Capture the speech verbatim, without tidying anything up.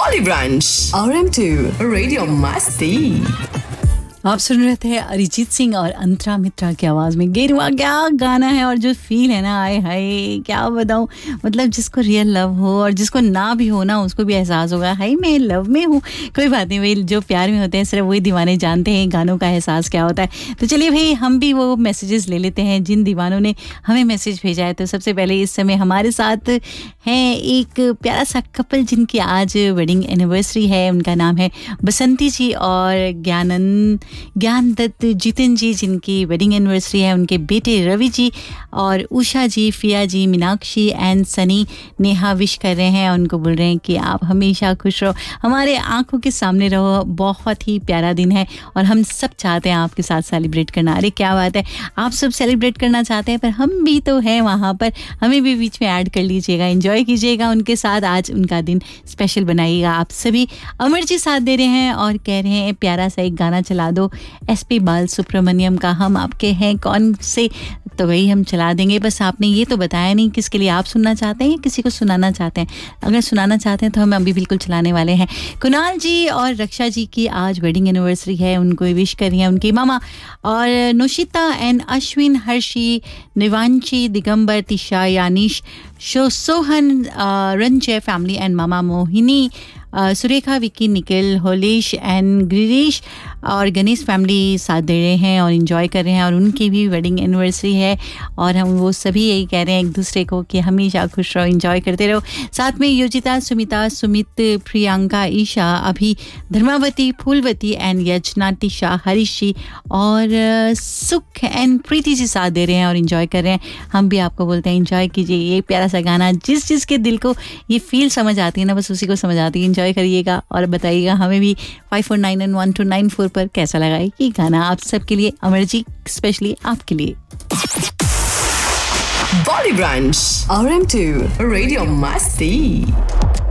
Bolly Brunch R M two Radio Masti। आप सुन रहे थे अरिजीत सिंह और अंतरा मित्रा की आवाज़ में गेरुआ। क्या गाना है और जो फील है ना, आए हाय क्या बताऊँ। मतलब जिसको रियल लव हो और जिसको ना भी हो ना, उसको भी एहसास होगा हाय मैं लव में हूँ। कोई बात नहीं भाई, जो प्यार में होते हैं सिर्फ वही दीवाने जानते हैं गानों का एहसास क्या होता है। तो चलिए भाई, हम भी वो मैसेजेस ले लेते हैं जिन दीवानों ने हमें मैसेज भेजा है। तो सबसे पहले इस समय हमारे साथ हैं एक प्यारा सा कपल जिनकी आज वेडिंग एनिवर्सरी है। उनका नाम है बसंती जी और ज्ञानंद ज्ञान दत्त जितिन जी, जिनकी वेडिंग एनिवर्सरी है। उनके बेटे रवि जी और उषा जी, फिया जी, मीनाक्षी एंड सनी नेहा विश कर रहे हैं। उनको बोल रहे हैं कि आप हमेशा खुश रहो, हमारे आंखों के सामने रहो। बहुत ही प्यारा दिन है और हम सब चाहते हैं आपके साथ सेलिब्रेट करना। अरे क्या बात है, आप सब सेलिब्रेट करना चाहते हैं पर हम भी तो हैं वहाँ पर, हमें भी बीच में ऐड कर लीजिएगा, एंजॉय कीजिएगा उनके साथ। आज उनका दिन स्पेशल बनाइएगा आप सभी। अमर जी साथ दे रहे हैं और कह रहे हैं प्यारा सा एक गाना चला दो एसपी बाल सुब्रमण्यम का, हम आपके हैं कौन से। तो वही हम चला देंगे, बस आपने ये तो बताया नहीं किसके लिए आप सुनना चाहते हैं या किसी को सुनाना चाहते हैं। अगर सुनाना चाहते हैं तो हम अभी बिल्कुल चलाने वाले हैं। कुणाल जी और रक्षा जी की आज वेडिंग एनिवर्सरी है, उनको विश करिए हैं उनकी मामा। और नोशिता and Ashwin, Harshi, निवांशी, Digambar, Tisha, यानिश, show Sohan, Ranjay family and mama Mohini, Uh, Surekha, Vicky, Nikhil, होलिश and Girish और गणेश फैमिली साथ दे रहे हैं और इन्जॉय कर रहे हैं। और उनकी भी वेडिंग एनिवर्सरी है और हम वो सभी यही कह रहे हैं एक दूसरे को कि हमेशा खुश रहो, इन्जॉय करते रहो। साथ में योजिता, सुमिता, सुमित, प्रियंका, ईशा, अभी, धर्मावती, फूलवती एंड यजना, टिशा, हरीश जी और सुख एंड प्रीति जी साथ दे रहे हैं और इन्जॉय कर रहे हैं। हम भी आपको बोलते हैं इन्जॉय कीजिए ये प्यारा सा गाना। जिस जिसके दिल को ये फील समझ आती है ना, बस उसी को समझ आती है। करिएगा और बताइएगा हमें भी five four nine one two nine four पर कैसा लगा ये गाना। आप सबके लिए, अमर जी स्पेशली आपके लिए। Bolly Brunch R M two Radio Masti।